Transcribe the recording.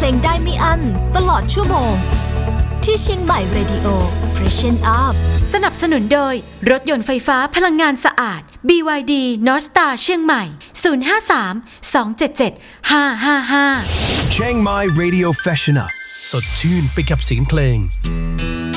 ลงได้ไม่อั้นตลอดชั่วโมงที่เชียงใหม่ Radio Freshen Up สนับสนุนโดยรถยนต์ไฟฟ้าพลังงานสะอาด BYD Nostar เชียงใหม่053 277 555 Chiang Mai Radio Freshen Up สดชื่นไปกับเสียงเพลง